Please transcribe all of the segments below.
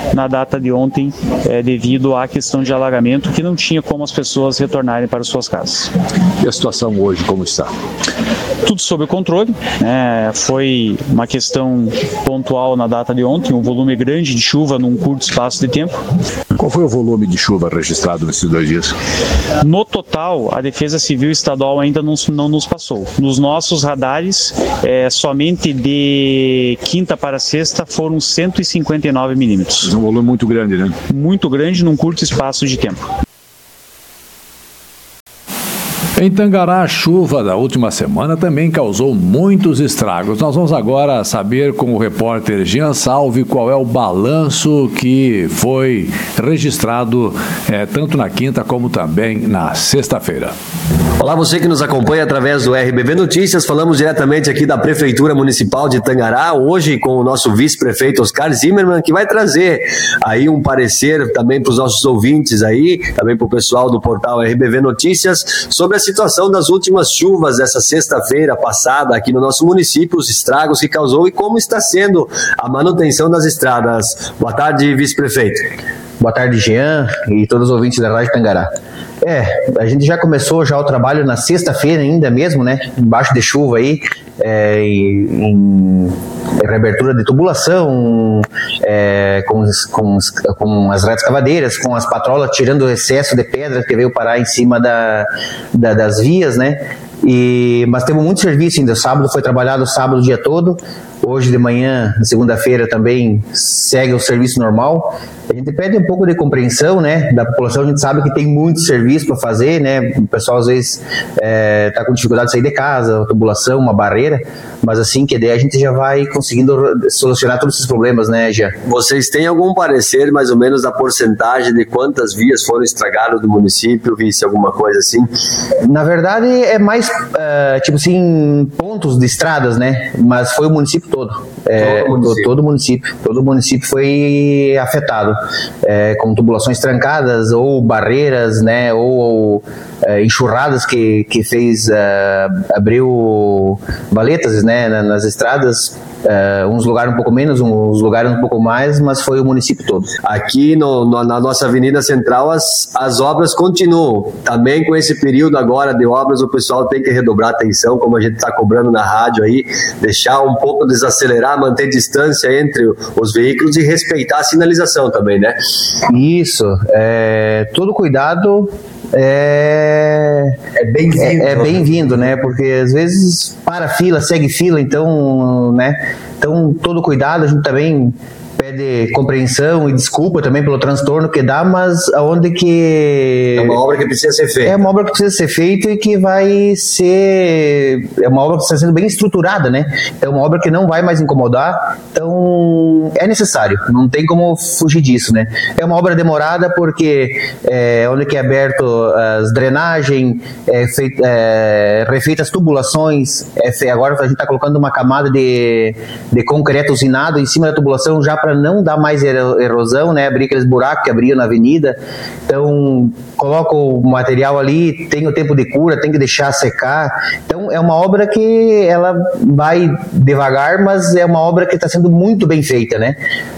na data de ontem, devido à questão de alagamento, que não tinha como as pessoas retornarem para suas casas. E a situação hoje, como está? Tudo sob controle, foi uma questão pontual na data de ontem, um volume grande de chuva num curto espaço de tempo. Qual foi o volume de chuva registrado nesses 2 dias? No total, a Defesa Civil Estadual ainda não nos passou. Nos nossos radares, somente de quinta para sexta foram 159 milímetros. É um volume muito grande, né? Muito grande num curto espaço de tempo. Em Tangará, a chuva da última semana também causou muitos estragos. Nós vamos agora saber com o repórter Jean Salve qual é o balanço que foi registrado tanto na quinta como também na sexta-feira. Olá, você que nos acompanha através do RBV Notícias. Falamos diretamente aqui da Prefeitura Municipal de Tangará, hoje com o nosso vice-prefeito Oscar Zimmermann, que vai trazer aí um parecer também para os nossos ouvintes aí, também para o pessoal do portal RBV Notícias, sobre a situação das últimas chuvas dessa sexta-feira passada aqui no nosso município, os estragos que causou e como está sendo a manutenção das estradas. Boa tarde, vice-prefeito. Boa tarde, Jean, e todos os ouvintes da Rádio Tangará. A gente já começou o trabalho na sexta-feira ainda mesmo, né? Embaixo de chuva aí, em reabertura de tubulação, com as retroescavadeiras, com as patrolas tirando o excesso de pedra que veio parar em cima das vias, né? Mas temos muito serviço ainda. Sábado foi trabalhado o dia todo. Hoje de manhã, na segunda-feira, também segue o serviço normal. A gente pede um pouco de compreensão, né, da população. A gente sabe que tem muito serviço para fazer, né? O pessoal às vezes está com dificuldade de sair de casa, tubulação, uma barreira, mas assim que der a gente já vai conseguindo solucionar todos esses problemas, né, já. Vocês têm algum parecer mais ou menos da porcentagem de quantas vias foram estragadas do município, vice, alguma coisa assim? Na verdade é mais tipo assim, pontos de estradas, né, mas foi o município todo. Todo o município foi afetado, com tubulações trancadas ou barreiras, né, ou enxurradas que fez abriu valetas, né, nas estradas, uns lugares um pouco menos, uns lugares um pouco mais, mas foi o município todo. Aqui na nossa Avenida Central as obras continuam, também com esse período agora de obras o pessoal tem que redobrar atenção, como a gente está cobrando na rádio aí, deixar um pouco desacelerar, manter distância entre os veículos e respeitar a sinalização também, né? Isso, todo cuidado é bem-vindo, né? Porque às vezes para fila, segue fila, então, né? Então, todo cuidado, a gente também pede compreensão e desculpa também pelo transtorno que dá, mas aonde que... É uma obra que precisa ser feita. É uma obra que precisa ser feita e que vai ser... É uma obra que está sendo bem estruturada, né? É uma obra que não vai mais incomodar, então é necessário, não tem como fugir disso, né? É uma obra demorada porque onde que é aberto as drenagens, refeitas as tubulações, agora a gente está colocando uma camada de concreto usinado em cima da tubulação já para não dar mais erosão, né? Abrir aqueles buracos que abriam na avenida. Então, coloca o material ali, tem o tempo de cura, tem que deixar secar. Então, é uma obra que ela vai devagar, mas é uma obra que está sendo muito bem feita, né?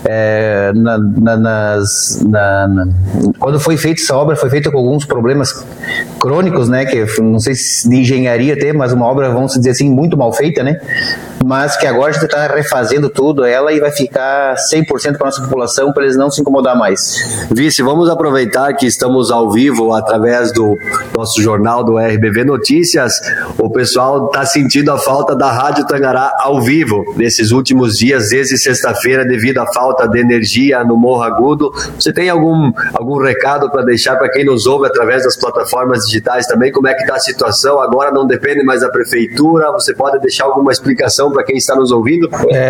Quando foi feita essa obra, foi feita com alguns problemas crônicos, né? Que não sei se de engenharia até, mas uma obra, vamos dizer assim, muito mal feita, né? Mas que agora a gente está refazendo tudo ela e vai ficar 100% para a nossa população, para eles não se incomodar mais. Vice, vamos aproveitar que estamos ao vivo através do nosso jornal do RBV Notícias. O pessoal está sentindo a falta da Rádio Tangará ao vivo nesses últimos dias, desde sexta-feira, devido à falta de energia no Morro Agudo. Você tem algum recado para deixar para quem nos ouve através das plataformas digitais também? Como é que está a situação? Agora não depende mais da prefeitura. Você pode deixar alguma explicação para quem está nos ouvindo?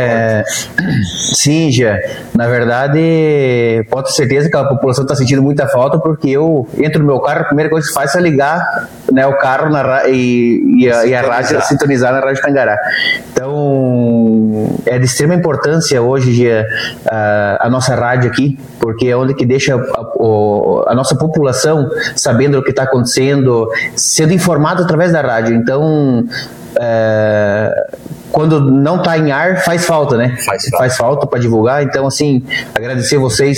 Sim, já. Na verdade, pode ter certeza que a população está sentindo muita falta, porque eu entro no meu carro, a primeira coisa que faz é ligar, né, o carro e a rádio, sintonizar na Rádio Tangará. Então, é de extrema importância hoje a nossa rádio aqui, porque é onde que deixa a nossa população sabendo o que está acontecendo, sendo informado através da rádio. Então, quando não está em ar, faz falta, né? Faz falta para divulgar. Então, assim, agradecer vocês